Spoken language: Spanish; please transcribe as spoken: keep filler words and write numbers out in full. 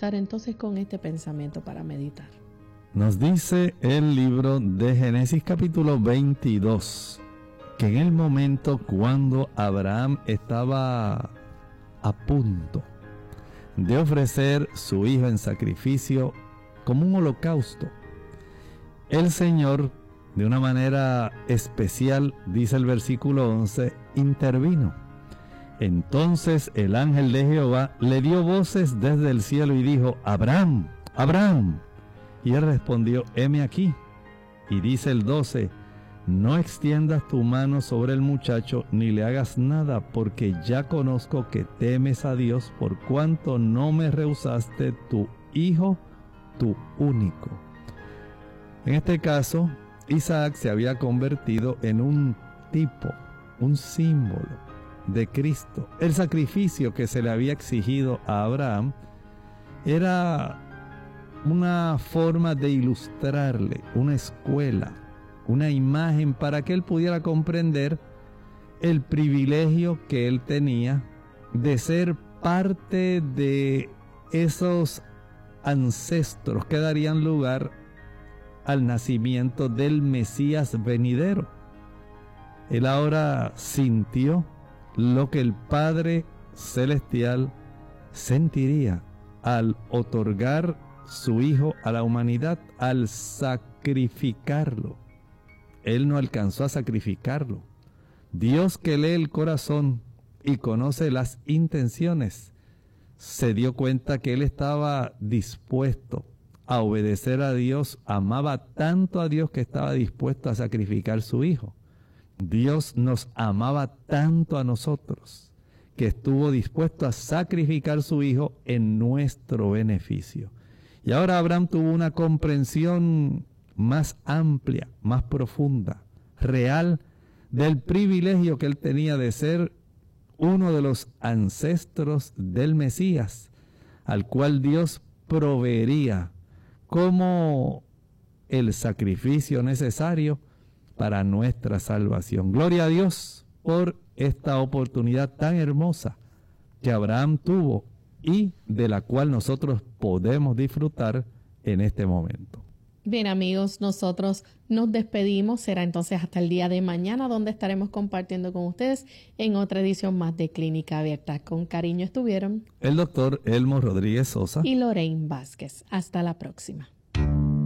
finalizar entonces con este pensamiento para meditar. Nos dice el libro de Génesis capítulo veintidós, que en el momento cuando Abraham estaba a punto de ofrecer su hijo en sacrificio como un holocausto, el Señor, de una manera especial, dice el versículo once, intervino. Entonces el ángel de Jehová le dio voces desde el cielo y dijo: Abraham, Abraham. Y él respondió: heme aquí. Y dice el doce: no extiendas tu mano sobre el muchacho, ni le hagas nada, porque ya conozco que temes a Dios, por cuanto no me rehusaste tu hijo, tu único. En este caso, Isaac se había convertido en un tipo, un símbolo de Cristo. El sacrificio que se le había exigido a Abraham era una forma de ilustrarle, una escuela, una imagen para que él pudiera comprender el privilegio que él tenía de ser parte de esos ancestros que darían lugar al nacimiento del Mesías venidero. Él ahora sintió lo que el Padre Celestial sentiría al otorgar su Hijo a la humanidad, al sacrificarlo. Él no alcanzó a sacrificarlo. Dios, que lee el corazón y conoce las intenciones, se dio cuenta que él estaba dispuesto a obedecer a Dios, amaba tanto a Dios que estaba dispuesto a sacrificar su Hijo. Dios nos amaba tanto a nosotros que estuvo dispuesto a sacrificar su Hijo en nuestro beneficio. Y ahora Abraham tuvo una comprensión más amplia, más profunda, real, del privilegio que él tenía de ser uno de los ancestros del Mesías, al cual Dios proveería como el sacrificio necesario para nuestra salvación. Gloria a Dios por esta oportunidad tan hermosa que Abraham tuvo y de la cual nosotros podemos disfrutar en este momento. Bien, amigos, nosotros nos despedimos. Será entonces hasta el día de mañana, donde estaremos compartiendo con ustedes en otra edición más de Clínica Abierta. Con cariño estuvieron el doctor Elmo Rodríguez Sosa y Lorraine Vázquez. Hasta la próxima.